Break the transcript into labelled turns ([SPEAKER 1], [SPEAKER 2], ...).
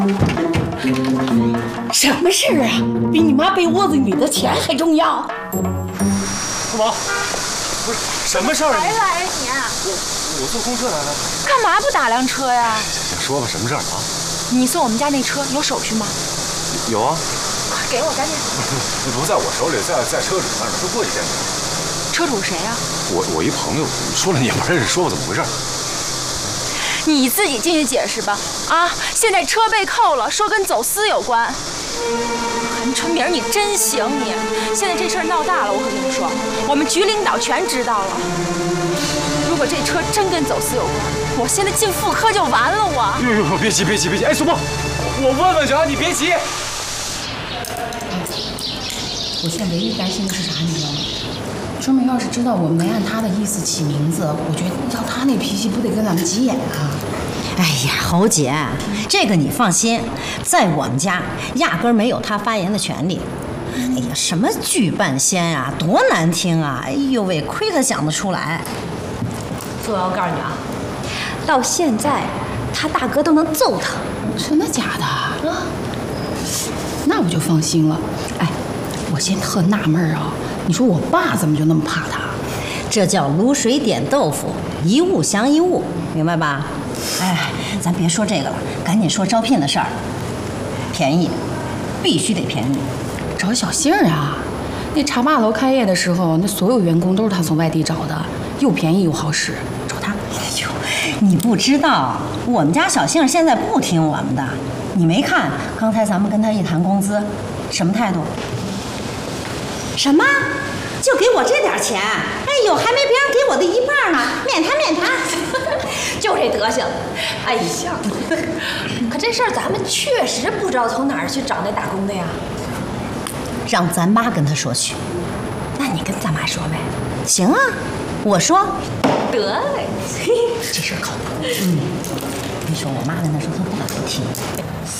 [SPEAKER 1] 什么事儿啊？比你妈被窝子里的钱还重要？
[SPEAKER 2] 干嘛？不是什么事儿？
[SPEAKER 3] 来呀你！
[SPEAKER 2] 我坐公车来的。
[SPEAKER 3] 干嘛不打辆车呀？
[SPEAKER 2] 行，说吧，什么事儿啊？
[SPEAKER 3] 你送我们家那车有手续吗？
[SPEAKER 2] 有啊。
[SPEAKER 3] 快给我，赶紧！
[SPEAKER 2] 不在我手里，在车主那儿呢，都过几天。
[SPEAKER 3] 车主谁呀？
[SPEAKER 2] 我一朋友，说了你也不认识，说吧怎么回事？
[SPEAKER 3] 你自己进去解释吧。啊，现在车被扣了，说跟走私有关。韩春明，你真行你！现在这事儿闹大了，我可跟你说，我们局领导全知道了。如果这车真跟走私有关，我现在进妇科就完了我。
[SPEAKER 2] 呦，别急！哎，苏沫，我问问去啊，你别急。
[SPEAKER 1] 我现在唯一担心的是啥，你知道吗？春梅要是知道我没按他的意思起名字，我觉得要他那脾气，不得跟咱们急眼啊！
[SPEAKER 4] 哎呀，侯姐，这个你放心，在我们家压根儿没有他发言的权利。哎呀，什么剧半仙啊，多难听啊！哎呦喂，亏他想得出来。所以我告诉你啊，到现在他大哥都能揍他。
[SPEAKER 1] 真的假的啊？那我就放心了。哎，我先特纳闷啊，你说我爸怎么就那么怕他？
[SPEAKER 4] 这叫卤水点豆腐，一物降一物，明白吧？哎，咱别说这个了，赶紧说招聘的事儿。便宜，必须得便宜。
[SPEAKER 1] 找小杏儿啊，那茶吧楼开业的时候，那所有员工都是他从外地找的，又便宜又好使，找他。
[SPEAKER 4] 哎呦，你不知道，我们家小杏现在不听我们的。你没看刚才咱们跟他一谈工资，什么态度？什么？就给我这点钱？哎呦，还没别人给我的一半呢！免谈。就这德行。哎呀，
[SPEAKER 3] 可这事儿咱们确实不知道从哪儿去找那打工的呀。
[SPEAKER 4] 让咱妈跟他说去。
[SPEAKER 3] 那你跟咱妈说呗。
[SPEAKER 4] 行啊，我说。
[SPEAKER 3] 得嘞，
[SPEAKER 4] 这事儿靠谱。你说我妈跟他说，他不敢不听。